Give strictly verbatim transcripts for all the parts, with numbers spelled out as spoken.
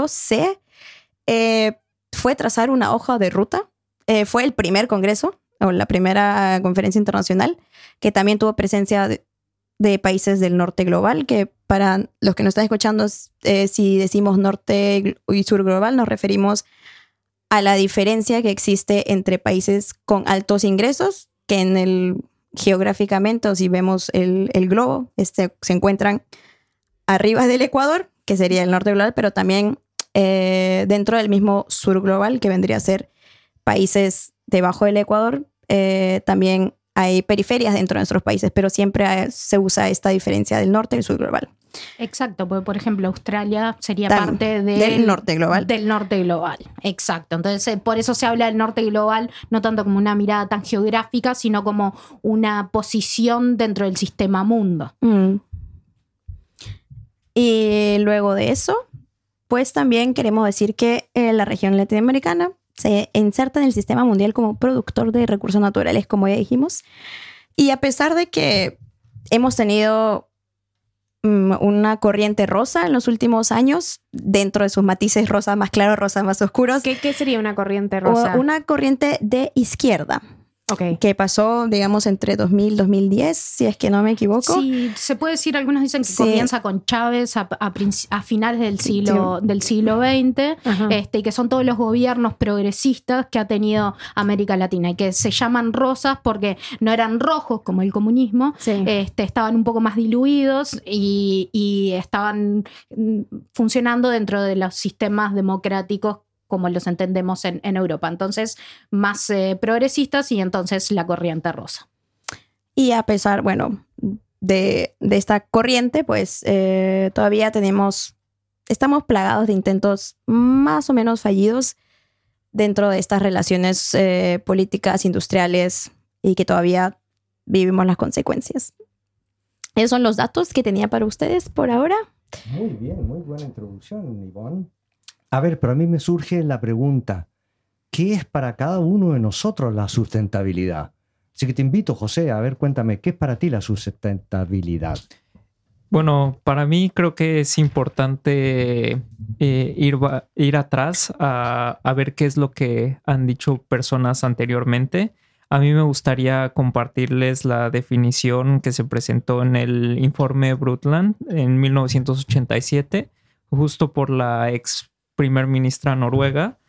yo sé, eh, fue trazar una hoja de ruta. Eh, fue el primer congreso, o la primera conferencia internacional, que también tuvo presencia de, de países del norte global, que para los que nos están escuchando, eh, si decimos norte y sur global, nos referimos a la diferencia que existe entre países con altos ingresos, que en el geográficamente, o si vemos el, el globo, este, se encuentran arriba del Ecuador, que sería el norte global, pero también eh, dentro del mismo sur global, que vendría a ser países debajo del Ecuador. Eh, también hay periferias dentro de nuestros países, pero siempre se usa esta diferencia del norte y el sur global. Exacto, porque por ejemplo Australia sería Tam, parte del, del norte global. Del norte global, exacto. Entonces eh, por eso se habla del norte global, no tanto como una mirada tan geográfica, sino como una posición dentro del sistema mundo. Mm. Y luego de eso, pues también queremos decir que eh, la región latinoamericana se inserta en el sistema mundial como productor de recursos naturales, como ya dijimos. Y a pesar de que hemos tenido um, una corriente rosa en los últimos años, dentro de sus matices rosa más claros, rosa más oscuros. ¿Qué, qué sería una corriente rosa? Una corriente de izquierda. Okay. Que pasó, digamos, entre dos mil y dos mil diez, si es que no me equivoco. Sí, se puede decir, algunos dicen que sí. Comienza con Chávez a, a, a finales del siglo, sí. del siglo veinte, este, y que son todos los gobiernos progresistas que ha tenido América Latina, y que se llaman rosas porque no eran rojos como el comunismo, sí. este, estaban un poco más diluidos y, y estaban funcionando dentro de los sistemas democráticos como los entendemos en, en Europa. Entonces, más eh, progresistas, y entonces la corriente rosa. Y a pesar, bueno, de, de esta corriente, pues eh, todavía tenemos, estamos plagados de intentos más o menos fallidos dentro de estas relaciones eh, políticas, industriales, y que todavía vivimos las consecuencias. Esos son los datos que tenía para ustedes por ahora. Muy bien, muy buena introducción, Ivonne. A ver, pero a mí me surge la pregunta, ¿qué es para cada uno de nosotros la sustentabilidad? Así que te invito, José, a ver, cuéntame, ¿qué es para ti la sustentabilidad? Bueno, para mí creo que es importante eh, ir, ir atrás a, a ver qué es lo que han dicho personas anteriormente. A mí me gustaría compartirles la definición que se presentó en el informe Brundtland en mil novecientos ochenta y siete, justo por la ex primer ministra noruega.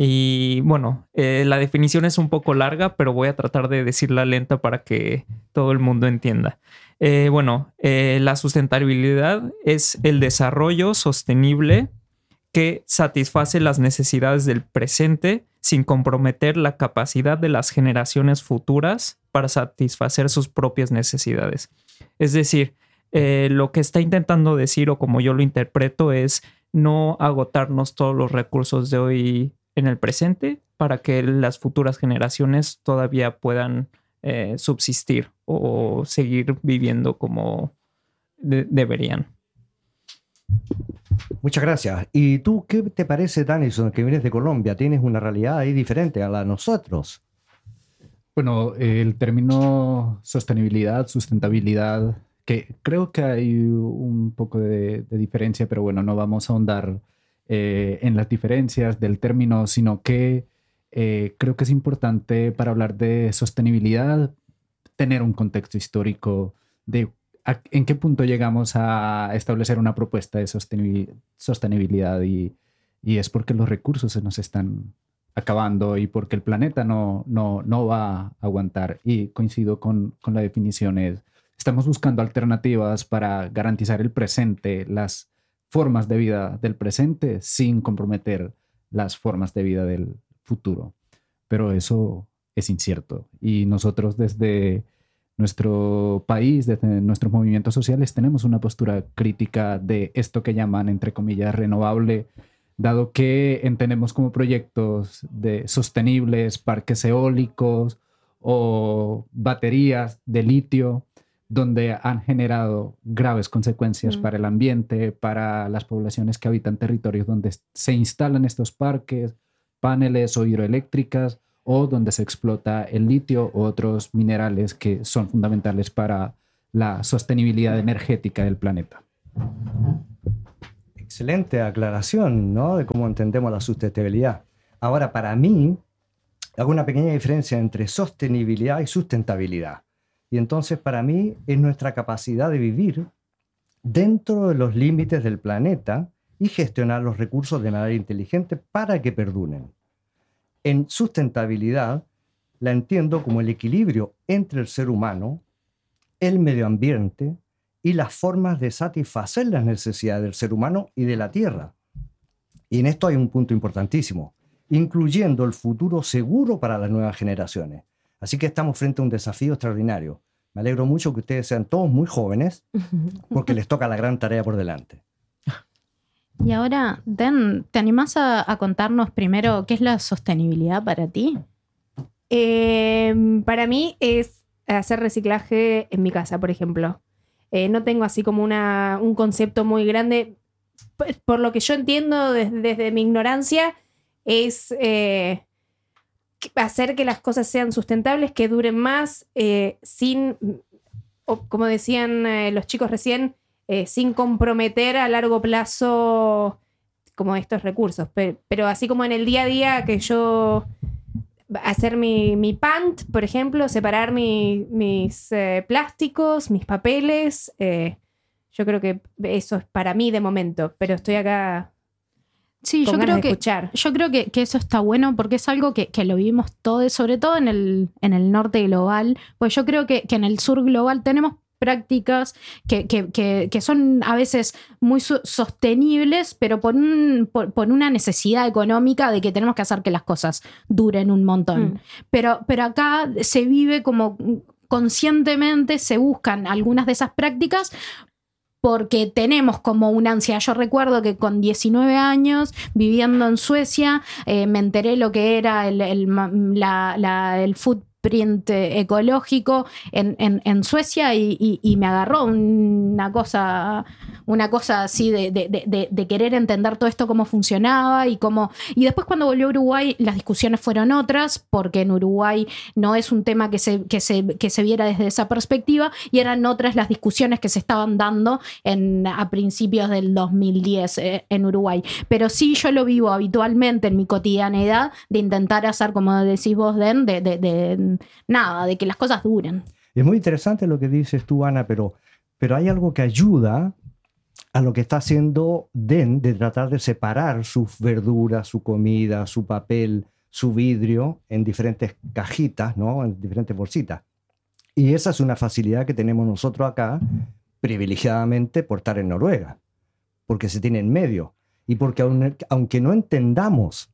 Y bueno, eh, la definición es un poco larga, pero voy a tratar de decirla lenta para que todo el mundo entienda. Eh, bueno, eh, la sustentabilidad es el desarrollo sostenible que satisface las necesidades del presente sin comprometer la capacidad de las generaciones futuras para satisfacer sus propias necesidades. Es decir, eh, lo que está intentando decir, o como yo lo interpreto, es no agotarnos todos los recursos de hoy en el presente para que las futuras generaciones todavía puedan eh, subsistir o seguir viviendo como de- deberían. Muchas gracias. ¿Y tú qué te parece, Danison, que vienes de Colombia? ¿Tienes una realidad ahí diferente a la de nosotros? Bueno, el término sostenibilidad, sustentabilidad, que creo que hay un poco de, de diferencia, pero bueno, no vamos a ahondar eh, en las diferencias del término, sino que eh, creo que es importante para hablar de sostenibilidad tener un contexto histórico de a, en qué punto llegamos a establecer una propuesta de sostenibilidad, y, y es porque los recursos se nos están acabando y porque el planeta no, no, no va a aguantar. Y coincido con, con la definición, es estamos buscando alternativas para garantizar el presente, las formas de vida del presente, sin comprometer las formas de vida del futuro. Pero eso es incierto. Y nosotros desde nuestro país, desde nuestros movimientos sociales, tenemos una postura crítica de esto que llaman, entre comillas, renovable, dado que entendemos como proyectos de sostenibles, parques eólicos o baterías de litio, donde han generado graves consecuencias mm. para el ambiente, para las poblaciones que habitan territorios donde se instalan estos parques, paneles o hidroeléctricas, o donde se explota el litio u otros minerales que son fundamentales para la sostenibilidad energética del planeta. Excelente aclaración, ¿no? De cómo entendemos la sustentabilidad. Ahora, para mí, hago una pequeña diferencia entre sostenibilidad y sustentabilidad. Y entonces, para mí, es nuestra capacidad de vivir dentro de los límites del planeta y gestionar los recursos de manera inteligente para que perduren. En sustentabilidad, la entiendo como el equilibrio entre el ser humano, el medio ambiente y las formas de satisfacer las necesidades del ser humano y de la Tierra. Y en esto hay un punto importantísimo, incluyendo el futuro seguro para las nuevas generaciones. Así que estamos frente a un desafío extraordinario. Me alegro mucho que ustedes sean todos muy jóvenes, porque les toca la gran tarea por delante. Y ahora, Dan, ¿te animás a, a contarnos primero qué es la sostenibilidad para ti? Eh, para mí es hacer reciclaje en mi casa, por ejemplo. Eh, no tengo así como una, un concepto muy grande. Por, por lo que yo entiendo desde, desde mi ignorancia, es eh, hacer que las cosas sean sustentables, que duren más, eh, sin, o como decían eh, los chicos recién, eh, sin comprometer a largo plazo como estos recursos. Pero, pero así como en el día a día que yo... hacer mi, mi pant, por ejemplo, separar mi, mis eh, plásticos, mis papeles. Eh, yo creo que eso es para mí de momento, pero estoy acá sí, con yo ganas creo de que, escuchar. Yo creo que, que eso está bueno porque es algo que, que lo vivimos todos, sobre todo en el, en el norte global. Pues yo creo que, que en el sur global tenemos prácticas que, que, que, que son a veces muy so- sostenibles, pero por, un, por, por una necesidad económica de que tenemos que hacer que las cosas duren un montón. Mm. Pero, pero acá se vive como conscientemente, se buscan algunas de esas prácticas porque tenemos como una ansiedad. Yo recuerdo que con diecinueve años, viviendo en Suecia, eh, me enteré lo que era el, el, la, la, el food print ecológico en, en, en Suecia y, y, y me agarró una cosa, una cosa así de, de, de, de querer entender todo esto, cómo funcionaba y cómo... Y después cuando volvió a Uruguay las discusiones fueron otras, porque en Uruguay no es un tema que se, que se, que se viera desde esa perspectiva y eran otras las discusiones que se estaban dando en, a principios del dos mil diez eh, en Uruguay. Pero sí yo lo vivo habitualmente en mi cotidianeidad de intentar hacer, como decís vos, Den, de... de, de nada, de que las cosas duren. Es muy interesante lo que dices tú, Ana, pero, pero hay algo que ayuda a lo que está haciendo Den de tratar de separar sus verduras, su comida, su papel, su vidrio en diferentes cajitas, ¿no? En diferentes bolsitas. Y esa es una facilidad que tenemos nosotros acá, privilegiadamente por estar en Noruega, porque se tiene en medio. Y porque aun, aunque no entendamos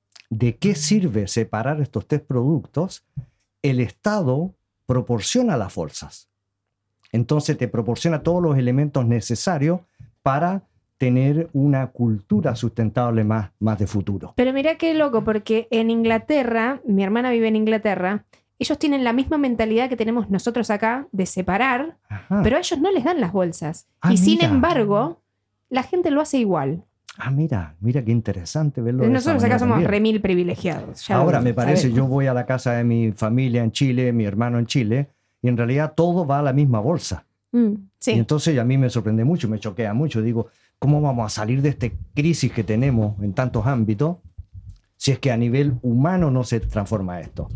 de qué sirve separar estos tres productos, el Estado proporciona las bolsas. Entonces te proporciona todos los elementos necesarios para tener una cultura sustentable más, más de futuro. Pero mirá qué loco, porque en Inglaterra, mi hermana vive en Inglaterra, ellos tienen la misma mentalidad que tenemos nosotros acá de separar, Ajá. pero a ellos no les dan las bolsas. Ah, y mira. Sin embargo, la gente lo hace igual. Ah, mira, mira qué interesante verlo. Nosotros acá somos remil privilegiados. Ya Ahora me parece, yo voy a la casa de mi familia en Chile, mi hermano en Chile, y en realidad todo va a la misma bolsa. Mm, sí. Y entonces a mí me sorprende mucho, me choquea mucho. Digo, ¿cómo vamos a salir de esta crisis que tenemos en tantos ámbitos si es que a nivel humano no se transforma esto?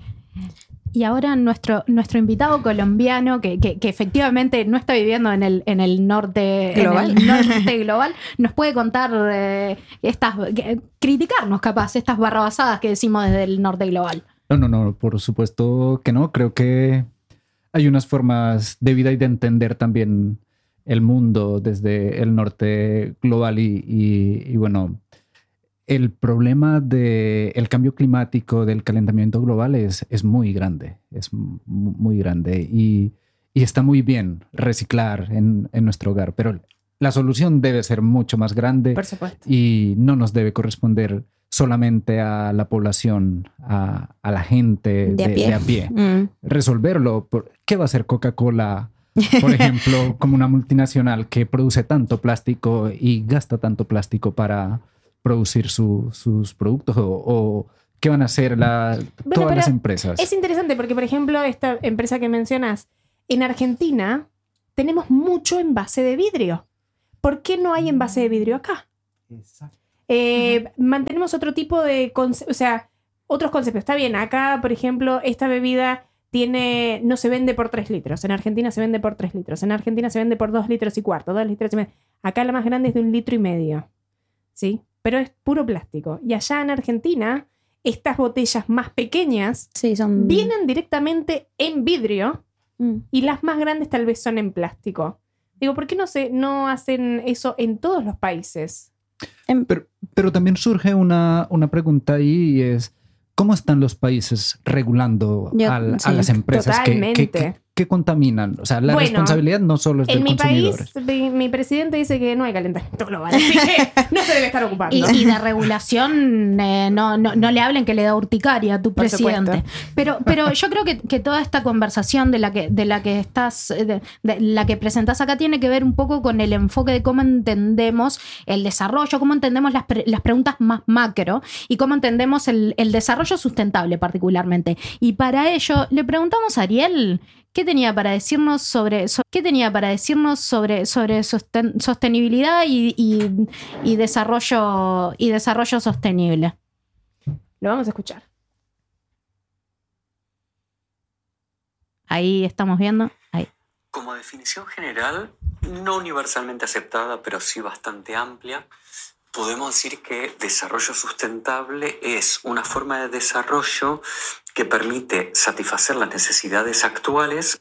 Y ahora nuestro, nuestro invitado colombiano, que, que, que efectivamente no está viviendo en el, en el norte global, en el norte global nos puede contar eh, estas, que, criticarnos capaz estas barrabasadas que decimos desde el norte global. No, no, no, por supuesto que no. Creo que hay unas formas de vida y de entender también el mundo desde el norte global y, y, y bueno... El problema del cambio climático, del calentamiento global es, es muy grande, es muy grande y, y está muy bien reciclar en, en nuestro hogar, pero la solución debe ser mucho más grande. Por supuesto. Y no nos debe corresponder solamente a la población, a, a la gente de, de a pie. De a pie. Mm. Resolverlo. ¿Qué va a hacer Coca-Cola, por ejemplo, como una multinacional que produce tanto plástico y gasta tanto plástico para... producir su, sus productos o, o qué van a hacer la, bueno, todas las empresas? Es interesante porque, por ejemplo, esta empresa que mencionas, en Argentina tenemos mucho envase de vidrio. ¿Por qué no hay envase de vidrio acá? Exacto. Eh, mantenemos otro tipo de conceptos, o sea, otros conceptos. Está bien, acá, por ejemplo, esta bebida tiene, no se vende por tres litros. En Argentina se vende por tres litros. En Argentina se vende por dos litros y cuarto, dos litros y medio. Acá la más grande es de un litro y medio. ¿Sí? Pero es puro plástico. Y allá en Argentina, estas botellas más pequeñas sí, son... vienen directamente en vidrio mm. y las más grandes tal vez son en plástico. Digo, ¿por qué no, se, no hacen eso en todos los países? Pero, pero también surge una, una pregunta ahí y es, ¿cómo están los países regulando Yo, al, sí, a las empresas que, que, que, que contaminan? O sea, la bueno, responsabilidad no solo es del consumidor. En mi país, mi, mi presidente dice que no hay calentamiento global, así que no se debe estar ocupando. Y, y de regulación, eh, no, no, no le hablen que le da urticaria a tu Por presidente. Pero, pero yo creo que, que toda esta conversación de la que, de la que estás, de, de la que presentás acá tiene que ver un poco con el enfoque de cómo entendemos el desarrollo, cómo entendemos las, pre, las preguntas más macro y cómo entendemos el, el desarrollo sustentable particularmente. Y para ello le preguntamos a Ariel ¿qué tenía para decirnos sobre, so, ¿qué tenía para decirnos sobre, sobre sosten, sostenibilidad y, y, y, desarrollo, y desarrollo sostenible? Lo vamos a escuchar. Ahí estamos viendo. Ahí. Como definición general, no universalmente aceptada, pero sí bastante amplia, podemos decir que desarrollo sustentable es una forma de desarrollo que permite satisfacer las necesidades actuales.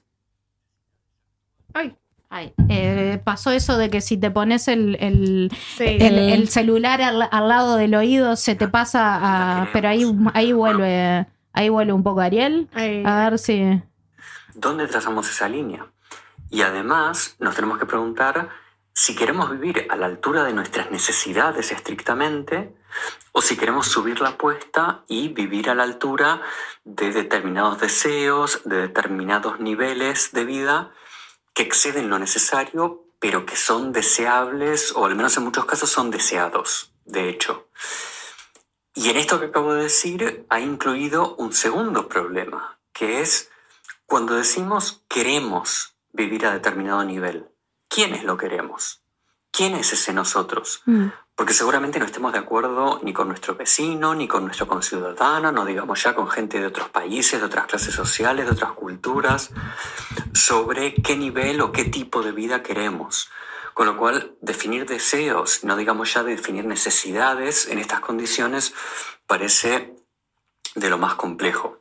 Ay, ay. Eh, pasó eso de que si te pones el, el, sí. el, el celular al, al lado del oído se te pasa a... Pero ahí, ahí vuelve ahí vuelve un poco Ariel. Ay. A ver si... ¿Dónde trazamos esa línea? Y además nos tenemos que preguntar si queremos vivir a la altura de nuestras necesidades estrictamente o si queremos subir la apuesta y vivir a la altura de determinados deseos, de determinados niveles de vida que exceden lo necesario, pero que son deseables o al menos en muchos casos son deseados, de hecho. Y en esto que acabo de decir ha incluido un segundo problema, que es cuando decimos queremos vivir a determinado nivel. ¿Quiénes lo queremos? ¿Quién es ese nosotros? Mm. Porque seguramente no estemos de acuerdo ni con nuestro vecino, ni con nuestro conciudadano, no digamos ya con gente de otros países, de otras clases sociales, de otras culturas, sobre qué nivel o qué tipo de vida queremos. Con lo cual, definir deseos, no digamos ya de definir necesidades en estas condiciones, parece de lo más complejo.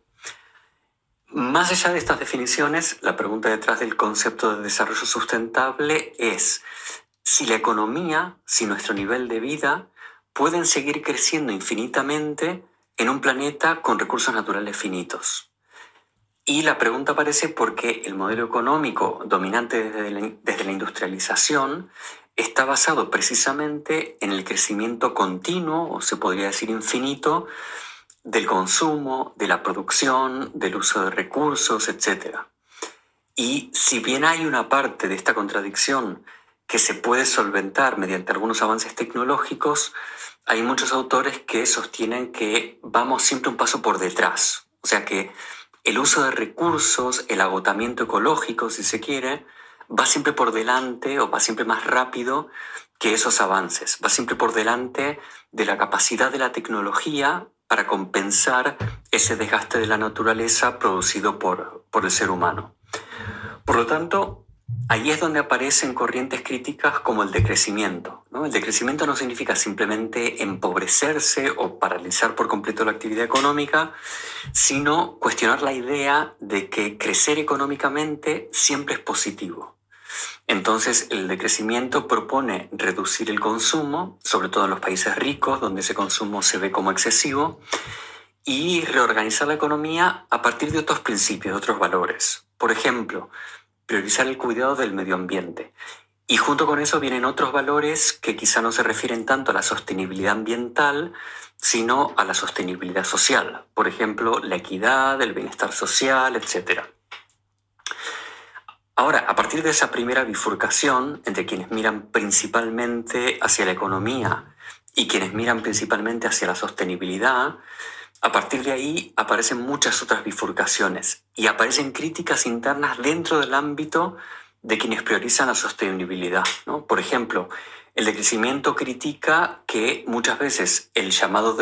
Más allá de estas definiciones, la pregunta detrás del concepto de desarrollo sustentable es si la economía, si nuestro nivel de vida pueden seguir creciendo infinitamente en un planeta con recursos naturales finitos. Y la pregunta aparece porque el modelo económico dominante desde la, desde la industrialización está basado precisamente en el crecimiento continuo, o se podría decir infinito, del consumo, de la producción, del uso de recursos, etcétera. Y si bien hay una parte de esta contradicción que se puede solventar mediante algunos avances tecnológicos, hay muchos autores que sostienen que vamos siempre un paso por detrás. O sea que el uso de recursos, el agotamiento ecológico, si se quiere, va siempre por delante o va siempre más rápido que esos avances. Va siempre por delante de la capacidad de la tecnología para compensar ese desgaste de la naturaleza producido por, por el ser humano. Por lo tanto, ahí es donde aparecen corrientes críticas como el decrecimiento, ¿no? El decrecimiento no significa simplemente empobrecerse o paralizar por completo la actividad económica, sino cuestionar la idea de que crecer económicamente siempre es positivo. Entonces, el decrecimiento propone reducir el consumo, sobre todo en los países ricos, donde ese consumo se ve como excesivo, y reorganizar la economía a partir de otros principios, de otros valores. Por ejemplo, priorizar el cuidado del medio ambiente. Y junto con eso vienen otros valores que quizá no se refieren tanto a la sostenibilidad ambiental, sino a la sostenibilidad social. Por ejemplo, la equidad, el bienestar social, etcétera. Ahora, a partir de esa primera bifurcación entre quienes miran principalmente hacia la economía y quienes miran principalmente hacia la sostenibilidad, a partir de ahí aparecen muchas otras bifurcaciones y aparecen críticas internas dentro del ámbito de quienes priorizan la sostenibilidad, ¿no? Por ejemplo, el decrecimiento critica que muchas veces el llamado